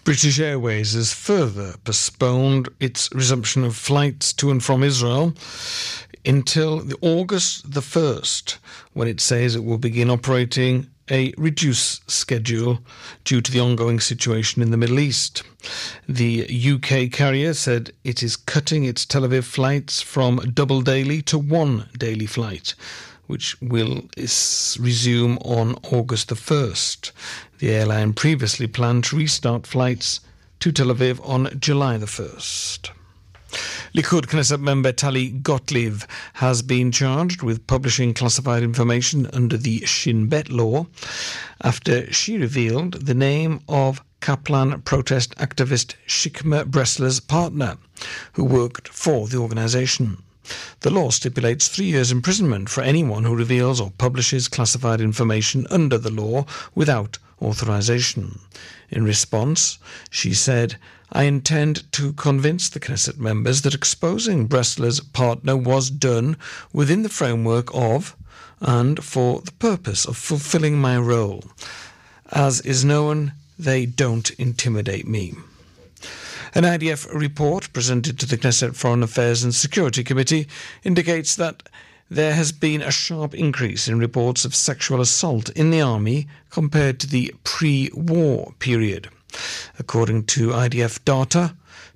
British Airways has further postponed its resumption of flights to and from Israel until August the 1st, when it says it will begin operating a reduced schedule due to the ongoing situation in the Middle East. The UK carrier said it is cutting its Tel Aviv flights from double daily to one daily flight, which will resume on August the 1st. The airline previously planned to restart flights to Tel Aviv on July the 1st. Likud Knesset member Tali Gottlieb has been charged with publishing classified information under the Shin Bet law after she revealed the name of Kaplan protest activist Shikma Bresler's partner, who worked for the organisation. The law stipulates 3 years imprisonment for anyone who reveals or publishes classified information under the law without authorization. In response, she said, "I intend to convince the Knesset members that exposing Bresler's partner was done within the framework of and for the purpose of fulfilling my role. As is known, they don't intimidate me." An IDF report presented to the Knesset Foreign Affairs and Security Committee indicates that there has been a sharp increase in reports of sexual assault in the army compared to the pre-war period. According to IDF data,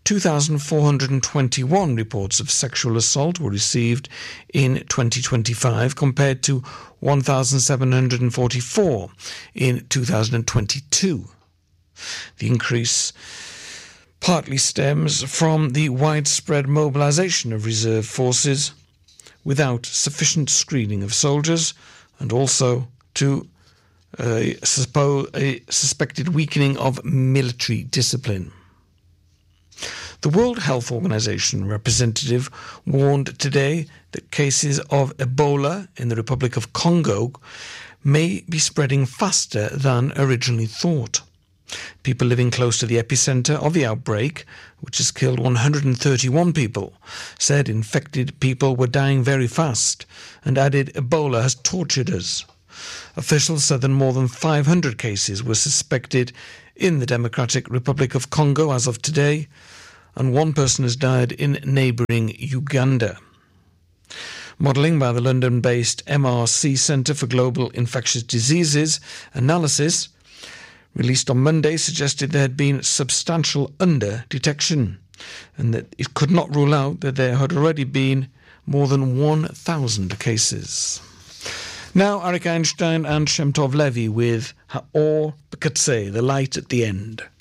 2,421 reports of sexual assault were received in 2025 compared to 1,744 in 2022. The increase partly stems from the widespread mobilization of reserve forces without sufficient screening of soldiers, and also to a suspected weakening of military discipline. The World Health Organization representative warned today that cases of Ebola in the Republic of Congo may be spreading faster than originally thought. People living close to the epicenter of the outbreak, which has killed 131 people, said infected people were dying very fast and added Ebola has tortured us. Officials said that more than 500 cases were suspected in the Democratic Republic of Congo as of today, and one person has died in neighbouring Uganda. Modelling by the London-based MRC Centre for Global Infectious Diseases analysis released on Monday suggested there had been substantial under-detection and that it could not rule out that there had already been more than 1,000 cases. Now Arik Einstein and Shem Tov Levi with Ha'or B'Katzeh, the light at the end.